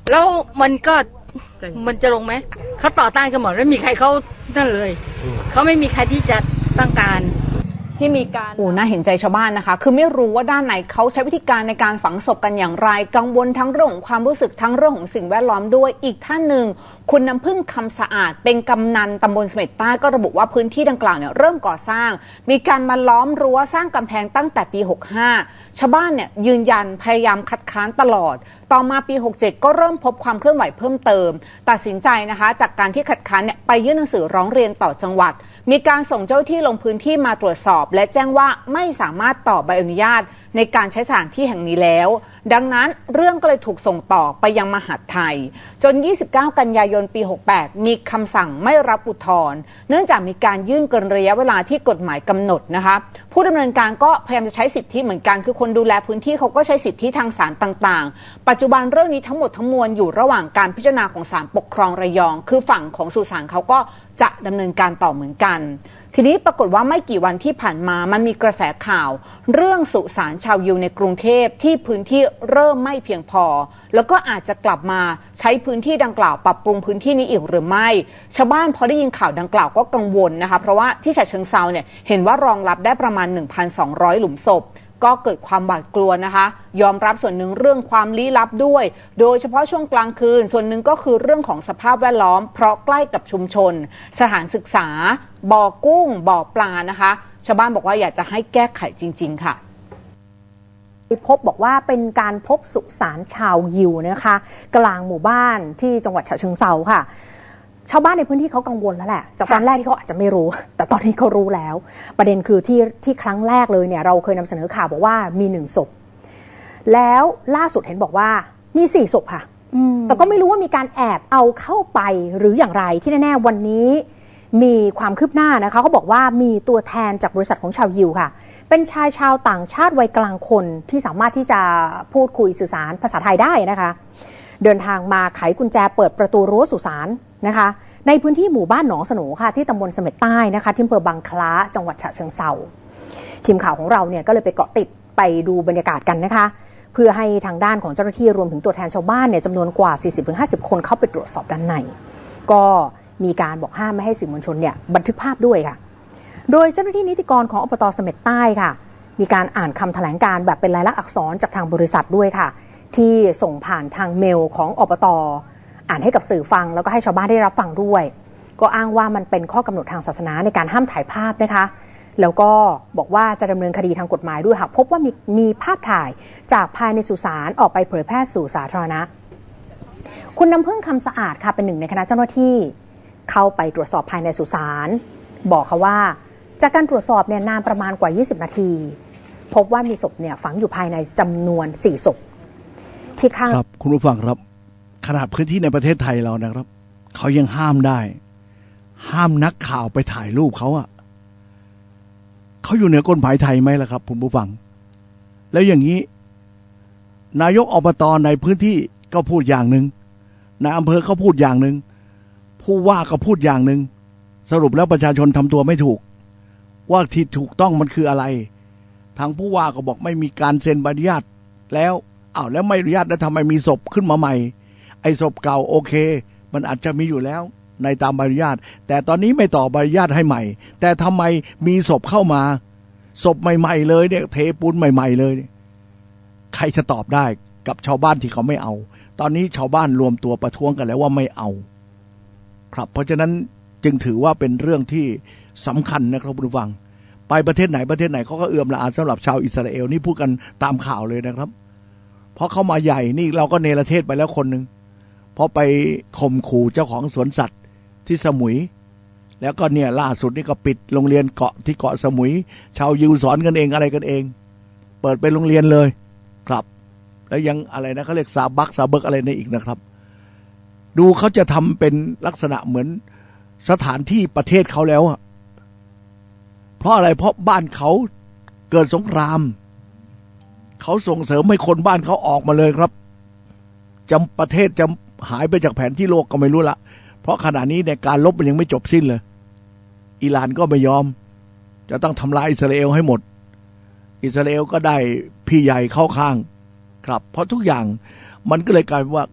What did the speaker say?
แล้วมันจะลงไหมเขาต่อต้านกันหมดไม่มีใครเขานั่นเลยเขาไม่มีใครที่จะต้องการที่มีการน่าเห็นใจชาวบ้านนะคะคือไม่รู้ว่าด้านไหนเขาใช้วิธีการในการฝังศพกันอย่างไรกังวลทั้งเรื่องของความรู้สึกทั้งเรื่องของสิ่งแวดล้อมด้วยอีกท่านหนึ่งคุณน้ำพึ่งคำสะอาดเป็นกำนันตำบลเสม็ดใต้ก็ระบุว่าพื้นที่ดังกล่าวเนี่ยเริ่มก่อสร้างมีการมาล้อมรั้วสร้างกำแพงตั้งแต่ปี65ชาวบ้านเนี่ยยืนยันพยายามคัดค้านตลอดต่อมาปี67ก็เริ่มพบความเคลื่อนไหวเพิ่มเติมตัดสินใจนะคะจากการที่คัดค้านเนี่ยไปยื่นหนังสือร้องเรียนต่อจังหวัดมีการส่งเจ้าหน้าที่ลงพื้นที่มาตรวจสอบและแจ้งว่าไม่สามารถต่อใบอนุญาตในการใช้สถานที่แห่งนี้แล้วดังนั้นเรื่องก็เลยถูกส่งต่อไปยังมหาดไทยจน29กันยายนปี68มีคำสั่งไม่รับอุทธรณ์เนื่องจากมีการยื่นเกินระยะเวลาที่กฎหมายกำหนดนะคะผู้ดำเนินการก็พยายามจะใช้สิทธิเหมือนกันคือคนดูแลพื้นที่เขาก็ใช้สิทธิทางศาลต่างๆปัจจุบันเรื่องนี้ทั้งหมดทั้งมวลอยู่ระหว่างการพิจารณาของศาลปกครองระยองคือฝั่งของสุสานเขาก็จะดำเนินการต่อเหมือนกันทีนี้ปรากฏว่าไม่กี่วันที่ผ่านมามันมีกระแสข่าวเรื่องสุสานชาวยิวในกรุงเทพที่พื้นที่เริ่มไม่เพียงพอแล้วก็อาจจะกลับมาใช้พื้นที่ดังกล่าวปรับปรุงพื้นที่นี้อีกหรือไม่ชาวบ้านพอได้ยินข่าวดังกล่าวก็กังวลนะคะเพราะว่าที่ฉะเชิงเทราเนี่ยเห็นว่ารองรับได้ประมาณ 1,200 หลุมศพก็เกิดความหวาดกลัวนะคะยอมรับส่วนหนึ่งเรื่องความลี้ลับด้วยโดยเฉพาะช่วงกลางคืนส่วนหนึ่งก็คือเรื่องของสภาพแวดล้อมเพราะใกล้กับชุมชนสถานศึกษาบ่อกุ้งบ่อปลานะคะชาวบ้านบอกว่าอยากจะให้แก้ไขจริงๆค่ะพบบอกว่าเป็นการพบสุสานชาวยิวนะคะกลางหมู่บ้านที่จังหวัดฉะเชิงเทราค่ะชาวบ้านในพื้นที่เขากังวลแล้วแหละจากตอนแรกที่เขาอาจจะไม่รู้แต่ตอนนี้เขารู้แล้วประเด็นคือที่ครั้งแรกเลยเนี่ยเราเคยนำเสนอข่าวบอกว่ามี1 ศพแล้วล่าสุดเห็นบอกว่ามี4 ศพค่ะแต่ก็ไม่รู้ว่ามีการแอบเอาเข้าไปหรืออย่างไรที่แน่ๆวันนี้มีความคืบหน้านะคะเขาบอกว่ามีตัวแทนจากบริษัทของชาวยิวค่ะเป็นชายชาวต่างชาติวัยกลางคนที่สามารถที่จะพูดคุยสื่อสารภาษาไทยได้นะคะเดินทางมาไขกุญแจเปิดประตูรั้วสุสานนะคะในพื้นที่หมู่บ้านหนองสโหนค่ะที่ตำบลเสม็ดใต้นะคะที่อำเภอบางคล้าจังหวัดฉะเชิงเทราทีมข่าวของเราเนี่ยก็เลยไปเกาะติดไปดูบรรยากาศกันนะคะเพื่อให้ทางด้านของเจ้าหน้าที่รวมถึงตัวแทนชาวบ้านเนี่ยจำนวนกว่า 40-50 คนเข้าไปตรวจสอบด้านในก็มีการบอกห้ามไม่ให้สื่อมวลชนเนี่ยบันทึกภาพด้วยค่ะโดยเจ้าหน้าที่นิติกรของอบต.เสม็ดใต้ค่ะมีการอ่านคำแถลงการแบบเป็นลายลักษณ์อักษรจากทางบริษัทด้วยค่ะที่ส่งผ่านทางเมลของอบต.อ่านให้กับสื่อฟังแล้วก็ให้ชาวบ้านได้รับฟังด้วยก็อ้างว่ามันเป็นข้อกำหนดทางศาสนาในการห้ามถ่ายภาพนะคะแล้วก็บอกว่าจะดำเนินคดีทางกฎหมายด้วยหากพบว่ามีภาพถ่ายจากภายในสุสานออกไปเผยแพร่สู่สาธารณะคุณน้ำพึ่งคำสะอาดค่ะเป็นหนึ่งในคณะเจ้าหน้าที่เข้าไปตรวจสอบภายในสุสานบอกเขาว่าจากการตรวจสอบเนี่ยนานประมาณกว่า20 นาทีพบว่ามีศพเนี่ยฝังอยู่ภายในจำนวน4 ศพที่ข้างครับคุณผู้ฟังครับขนาดพื้นที่ในประเทศไทยเรานะครับเขายังห้ามได้ห้ามนักข่าวไปถ่ายรูปเขาอะเขาอยู่เหนือกฎหมายไทยไหมล่ะครับคุณผู้ฟังแล้วอย่างนี้นายกอบต.ในพื้นที่ก็พูดอย่างหนึ่งนายอำเภอเขาพูดอย่างหนึ่งผู้ว่าก็พูดอย่างหนึ่งสรุปแล้วประชาชนทำตัวไม่ถูกว่าที่ถูกต้องมันคืออะไรทางผู้ว่าก็บอกไม่มีการเซ็นใบอนุญาตแล้วแล้วไม่อนุญาตแล้วทำไมมีศพขึ้นมาใหม่ไอ้ศพเก่าโอเคมันอาจจะมีอยู่แล้วในตามใบอนุญาตแต่ตอนนี้ไม่ต่อใบอนุญาตให้ใหม่แต่ทำไมมีศพเข้ามาศพใหม่ๆเลยเนี่ยเทปูนใหม่ๆเลยใครจะตอบได้กับชาวบ้านที่เขาไม่เอาตอนนี้ชาวบ้านรวมตัวประท้วงกันแล้วว่าไม่เอาครับเพราะฉะนั้นจึงถือว่าเป็นเรื่องที่สำคัญนะครับคุณผู้ฟังไปประเทศไหนเขาก็เอื้อมละอาสำหรับชาวอิสราเอลนี่พูดกันตามข่าวเลยนะครับเพราะเขามาใหญ่นี่เราก็เนรเทศไปแล้วคนหนึ่งเพราะไปข่มขู่เจ้าของสวนสัตว์ที่สมุยแล้วก็เนี่ยล่าสุดนี่ก็ปิดโรงเรียนเกาะที่เกาะสมุยชาวยิวสอนกันเองอะไรกันเองเปิดเป็นโรงเรียนเลยครับแล้วยังอะไรนะเขาเรียกซาเบิกอะไรนี่อีกนะครับดูเขาจะทำเป็นลักษณะเหมือนสถานที่ประเทศเขาแล้วอะเพราะอะไรเพราะบ้านเขาเกิดสงครามเขาส่งเสริมให้คนบ้านเขาออกมาเลยครับประเทศจะหายไปจากแผนที่โลกก็ไม่รู้ละเพราะขณะนี้ในการลบมันยังไม่จบสิ้นเลยอิหร่านก็ไม่ยอมจะต้องทำลายอิสราเอลให้หมดอิสราเอลก็ได้พี่ใหญ่เข้าข้างครับเพราะทุกอย่างมันก็เลยกลายเป็นว่า